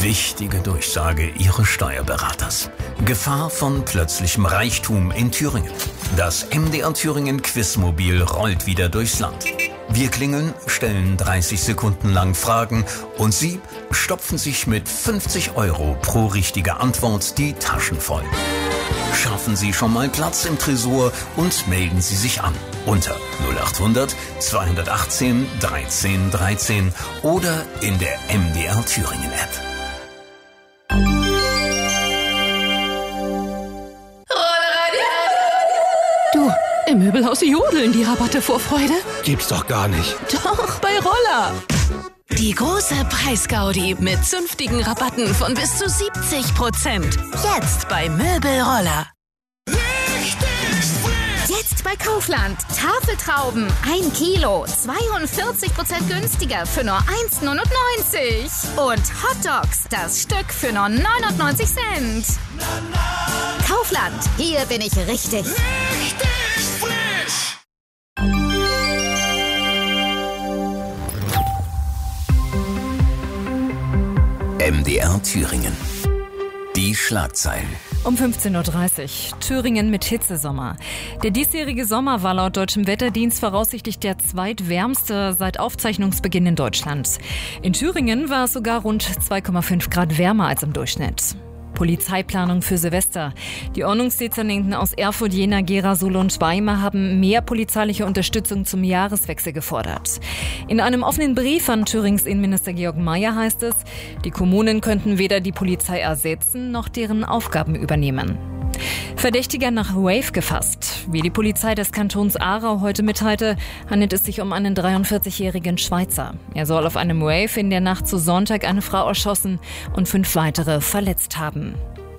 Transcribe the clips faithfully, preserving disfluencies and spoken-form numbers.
Wichtige Durchsage Ihres Steuerberaters. Gefahr von plötzlichem Reichtum in Thüringen. Das M D R Thüringen Quizmobil rollt wieder durchs Land. Wir klingeln, stellen dreißig Sekunden lang Fragen und Sie stopfen sich mit fünfzig Euro pro richtige Antwort die Taschen voll. Schaffen Sie schon mal Platz im Tresor und melden Sie sich an unter null acht hundert zweihundertachtzehn dreizehn dreizehn oder in der M D R Thüringen App. Du, im Möbelhaus jodeln die Rabatte vor Freude. Gibt's doch gar nicht. Doch, bei Roller. Die große Preisgaudi mit zünftigen Rabatten von bis zu siebzig Prozent. Jetzt bei Möbelroller. Jetzt bei Kaufland. Tafeltrauben. ein Kilo. zweiundvierzig Prozent günstiger für nur eins neunundneunzig. Und Hotdogs. Das Stück für nur neunundneunzig Cent. Kaufland. Hier bin ich richtig. Richtig frisch. M D R Thüringen. Die Schlagzeilen. Um fünfzehn Uhr dreißig. Thüringen mit Hitzesommer. Der diesjährige Sommer war laut Deutschem Wetterdienst voraussichtlich der zweitwärmste seit Aufzeichnungsbeginn in Deutschland. In Thüringen war es sogar rund zwei Komma fünf Grad wärmer als im Durchschnitt. Polizeiplanung für Silvester. Die Ordnungsdezernenten aus Erfurt, Jena, Gera, Suhl und Weimar haben mehr polizeiliche Unterstützung zum Jahreswechsel gefordert. In einem offenen Brief an Thürings Innenminister Georg Mayer heißt es, die Kommunen könnten weder die Polizei ersetzen noch deren Aufgaben übernehmen. Verdächtiger nach Rave gefasst. Wie die Polizei des Kantons Aarau heute mitteilte, handelt es sich um einen dreiundvierzigjährigen Schweizer. Er soll auf einem Rave in der Nacht zu Sonntag eine Frau erschossen und fünf weitere verletzt haben.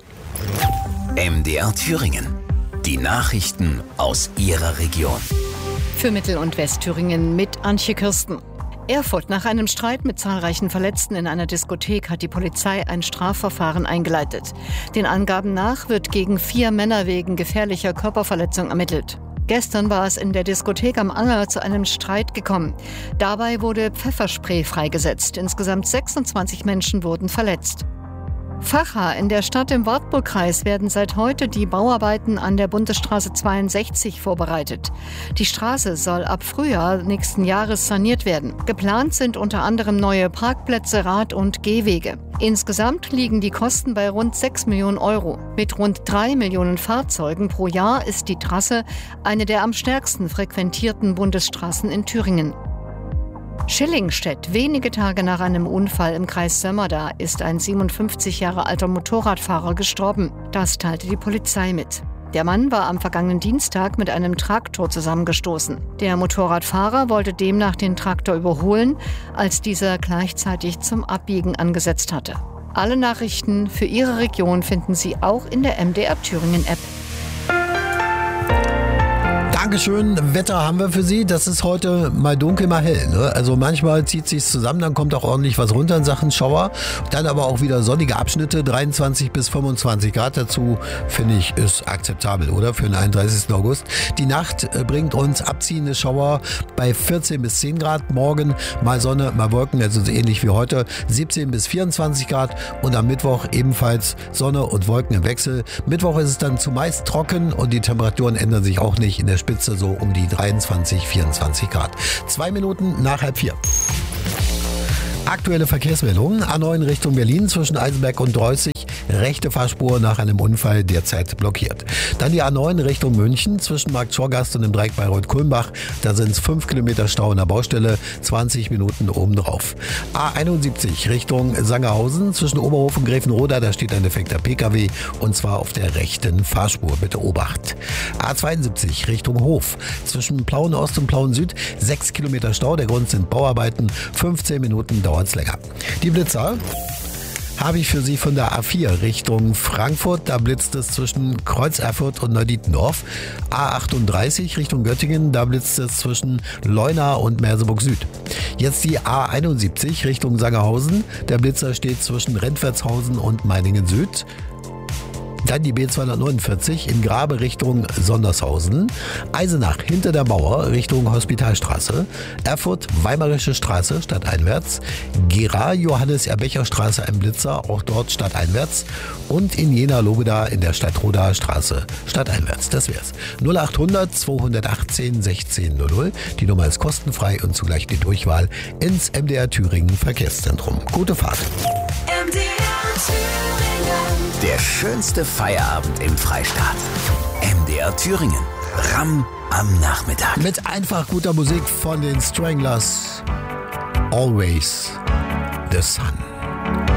M D R Thüringen. Die Nachrichten aus Ihrer Region. Für Mittel- und Westthüringen mit Antje Kirsten. Erfurt. Nach einem Streit mit zahlreichen Verletzten in einer Diskothek hat die Polizei ein Strafverfahren eingeleitet. Den Angaben nach wird gegen vier Männer wegen gefährlicher Körperverletzung ermittelt. Gestern war es in der Diskothek am Anger zu einem Streit gekommen. Dabei wurde Pfefferspray freigesetzt. Insgesamt sechsundzwanzig Menschen wurden verletzt. Vacha. In der Stadt im Wartburgkreis werden seit heute die Bauarbeiten an der Bundesstraße zweiundsechzig vorbereitet. Die Straße soll ab Frühjahr nächsten Jahres saniert werden. Geplant sind unter anderem neue Parkplätze, Rad- und Gehwege. Insgesamt liegen die Kosten bei rund sechs Millionen Euro. Mit rund drei Millionen Fahrzeugen pro Jahr ist die Trasse eine der am stärksten frequentierten Bundesstraßen in Thüringen. Schillingstedt. Wenige Tage nach einem Unfall im Kreis Sömmerda ist ein siebenundfünfzig Jahre alter Motorradfahrer gestorben. Das teilte die Polizei mit. Der Mann war am vergangenen Dienstag mit einem Traktor zusammengestoßen. Der Motorradfahrer wollte demnach den Traktor überholen, als dieser gleichzeitig zum Abbiegen angesetzt hatte. Alle Nachrichten für Ihre Region finden Sie auch in der M D R Thüringen App. Dankeschön. Wetter haben wir für Sie. Das ist heute mal dunkel, mal hell. Ne? Also manchmal zieht es sich zusammen, dann kommt auch ordentlich was runter in Sachen Schauer. Dann aber auch wieder sonnige Abschnitte, dreiundzwanzig bis fünfundzwanzig Grad dazu, finde ich, ist akzeptabel, oder? Für den einunddreißigsten August. Die Nacht bringt uns abziehende Schauer bei vierzehn bis zehn Grad. Morgen mal Sonne, mal Wolken, also so ähnlich wie heute, siebzehn bis vierundzwanzig Grad. Und am Mittwoch ebenfalls Sonne und Wolken im Wechsel. Mittwoch ist es dann zumeist trocken und die Temperaturen ändern sich auch nicht in der Spitze so um die dreiundzwanzig, vierundzwanzig Grad. Zwei Minuten nach halb vier. Aktuelle Verkehrsmeldungen. A neun Richtung Berlin zwischen Eisenberg und Dreußig. Rechte Fahrspur nach einem Unfall derzeit blockiert. Dann die A neun Richtung München zwischen Markt Schorgast und dem Dreieck Bayreuth-Kulmbach. Da sind es fünf Kilometer Stau in der Baustelle, zwanzig Minuten obendrauf. A einundsiebzig Richtung Sangerhausen zwischen Oberhof und Gräfenroda. Da steht ein defekter Pkw und zwar auf der rechten Fahrspur. Bitte Obacht. A zweiundsiebzig Richtung Hof zwischen Plauen Ost und Plauen Süd. sechs Kilometer Stau. Der Grund sind Bauarbeiten. fünfzehn Minuten dauert es länger. Die Blitzer habe ich für Sie von der A vier Richtung Frankfurt. Da blitzt es zwischen Kreuz Erfurt und Neudietendorf. A achtunddreißig Richtung Göttingen. Da blitzt es zwischen Leuna und Merseburg Süd. Jetzt die A einundsiebzig Richtung Sangerhausen. Der Blitzer steht zwischen Rentwertshausen und Meiningen Süd. Dann die B zweihundertneunundvierzig in Grabe Richtung Sondershausen. Eisenach hinter der Mauer Richtung Hospitalstraße. Erfurt Weimarische Straße stadteinwärts. Gera Johannes-Erbecher-Straße ein Blitzer, auch dort stadteinwärts. Und in Jena-Lobeda in der Stadtrodaer Straße stadteinwärts. Das wär's. null achthundert zweihundertachtzehn sechzehn null null. Die Nummer ist kostenfrei und zugleich die Durchwahl ins M D R Thüringen Verkehrszentrum. Gute Fahrt. M D R Thüringen. Der schönste Feierabend im Freistaat. M D R Thüringen. Ram am Nachmittag. Mit einfach guter Musik von den Stranglers. Always the Sun.